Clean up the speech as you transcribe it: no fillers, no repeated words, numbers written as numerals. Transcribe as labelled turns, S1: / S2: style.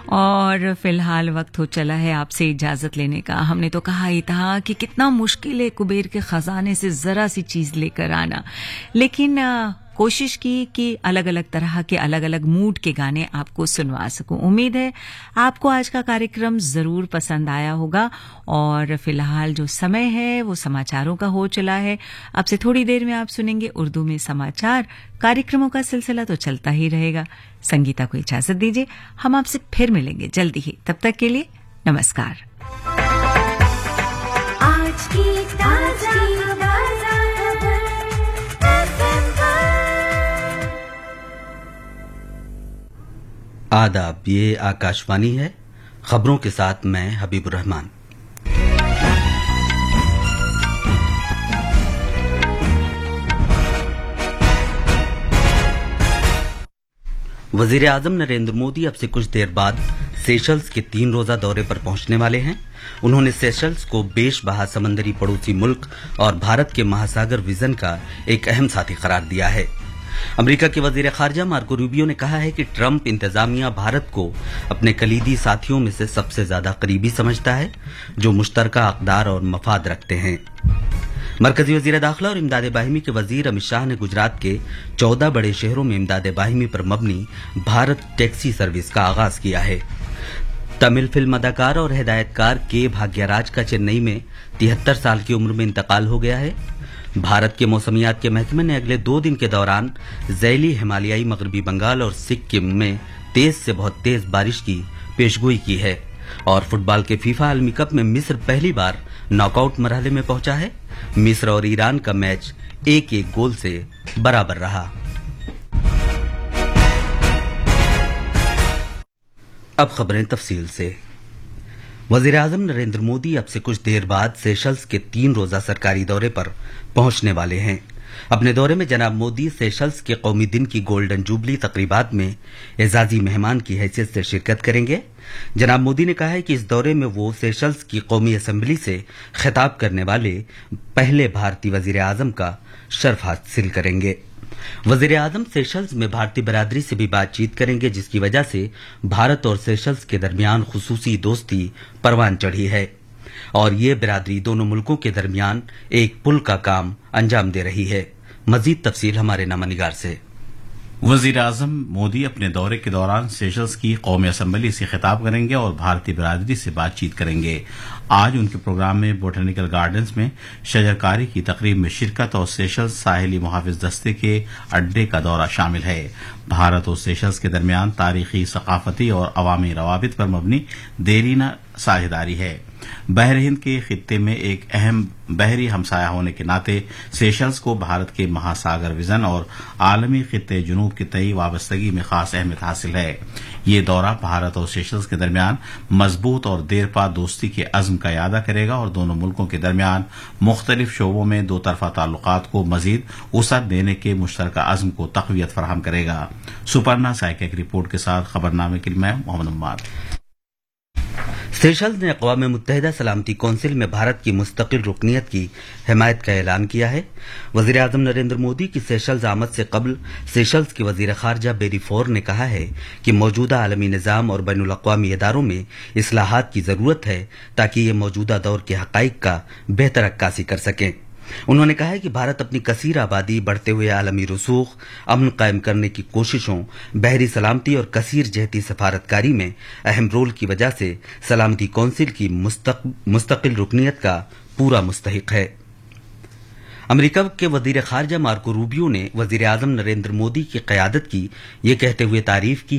S1: اور فی الحال وقت ہو چلا ہے آپ سے اجازت لینے کا. ہم نے تو کہا ہی تھا کہ کتنا مشکل ہے کبیر کے خزانے سے ذرا سی چیز لے کر آنا, لیکن کوشش کی کہ الگ الگ طرح کے الگ الگ موڈ کے گانے آپ کو سنوا سکوں. امید ہے آپ کو آج کا کارکرم ضرور پسند آیا ہوگا. اور فی الحال جو سمے ہے وہ سماچاروں کا ہو چلا ہے. اب سے تھوڑی دیر میں آپ سنیں گے اردو میں سماچار. کارکرموں کا سلسلہ تو چلتا ہی رہے گا. سنگیتا کو اجازت دیجیے, ہم آپ سے پھر ملیں گے جلدی ہی. تب تک کے لیے نمسکار.
S2: آج کی
S3: آداب. یہ آکاشوانی ہے. خبروں کے ساتھ میں حبیب الرحمان. وزیر اعظم نریندر مودی اب سے کچھ دیر بعد سیشلز کے 3 روزہ دورے پر پہنچنے والے ہیں. انہوں نے سیشلز کو بیش بہا سمندری پڑوسی ملک اور بھارت کے مہاساگر ویژن کا ایک اہم ساتھی قرار دیا ہے. امریکہ کے وزیر خارجہ مارکو روبیو نے کہا ہے کہ ٹرمپ انتظامیہ بھارت کو اپنے کلیدی ساتھیوں میں سے سب سے زیادہ قریبی سمجھتا ہے جو مشترکہ اقدار اور مفاد رکھتے ہیں. مرکزی وزیر داخلہ اور امداد باہمی کے وزیر امت شاہ نے گجرات کے 14 بڑے شہروں میں امداد باہمی پر مبنی بھارت ٹیکسی سروس کا آغاز کیا ہے. تمل فلم اداکار اور ہدایت کار کے بھاگیہ راج کا چنئی میں 73 سال کی عمر میں انتقال ہو گیا ہے. بھارت کے موسمیات کے محکمے نے اگلے 2 دن کے دوران ذیلی ہمالیائی مغربی بنگال اور سکم میں تیز سے بہت تیز بارش کی پیشگوئی کی ہے. اور فٹ بال کے فیفا عالمی کپ میں مصر پہلی بار ناک آؤٹ مرحلے میں پہنچا ہے. مصر اور ایران کا میچ 1-1 گول سے برابر رہا. اب خبریں تفصیل سے. وزیر اعظم نریندر مودی اب سے کچھ دیر بعد سیشلز کے 3 روزہ سرکاری دورے پر پہنچنے والے ہیں. اپنے دورے میں جناب مودی سیشلز کے قومی دن کی گولڈن جوبلی تقریبات میں اعزازی مہمان کی حیثیت سے شرکت کریں گے. جناب مودی نے کہا ہے کہ اس دورے میں وہ سیشلز کی قومی اسمبلی سے خطاب کرنے والے پہلے بھارتی وزیر اعظم کا شرف حاصل کریں گے. وزیر اعظم سیشلز میں بھارتی برادری سے بھی بات چیت کریں گے جس کی وجہ سے بھارت اور سیشلز کے درمیان خصوصی دوستی پروان چڑھی ہے اور یہ برادری دونوں ملکوں کے درمیان ایک پل کا کام انجام دے رہی ہے. مزید تفصیل ہمارے نامہ نگار سے.
S4: وزیر اعظم مودی اپنے دورے کے دوران سیشلز کی قومی اسمبلی سے خطاب کریں گے اور بھارتی برادری سے بات چیت کریں گے. آج ان کے پروگرام میں بوٹینیکل گارڈنز میں شجرکاری کی تقریب میں شرکت اور سیشلز ساحلی محافظ دستے کے اڈے کا دورہ شامل ہے. بھارت اور سیشلز کے درمیان تاریخی، ثقافتی اور عوامی روابط پر مبنی دیرینہ ساجھیداری ہے. بحر ہند کے خطے میں ایک اہم بحری ہمسایہ ہونے کے ناطے سیشلز کو بھارت کے مہاساگر ویژن اور عالمی خطے جنوب کے تئیں وابستگی میں خاص اہمیت حاصل ہے. یہ دورہ بھارت اور سیشلز کے درمیان مضبوط اور دیرپا دوستی کے عزم کا اعادہ کرے گا اور دونوں ملکوں کے درمیان مختلف شعبوں میں دو طرفہ تعلقات کو مزید وسعت دینے کے مشترکہ عزم کو تقویت فراہم کرے گا. سپرنا سائیک ایک رپورٹ کے ساتھ خبرنامے کے لیے میں محمد عمار.
S3: سیشلز نے اقوام متحدہ سلامتی کونسل میں بھارت کی مستقل رکنیت کی حمایت کا اعلان کیا ہے. وزیر اعظم نریندر مودی کی سیشلز آمد سے قبل سیشلز کے وزیر خارجہ بیری فور نے کہا ہے کہ موجودہ عالمی نظام اور بین الاقوامی اداروں میں اصلاحات کی ضرورت ہے تاکہ یہ موجودہ دور کے حقائق کا بہتر عکاسی کر سکیں. انہوں نے کہا ہے کہ بھارت اپنی کثیر آبادی، بڑھتے ہوئے عالمی رسوخ، امن قائم کرنے کی کوششوں، بحری سلامتی اور کثیر جہتی سفارتکاری میں اہم رول کی وجہ سے سلامتی کونسل کی مستقل رکنیت کا پورا مستحق ہے. امریکہ کے وزیر خارجہ مارکو روبیو نے وزیر اعظم نریندر مودی کی قیادت کی یہ کہتے ہوئے تعریف کی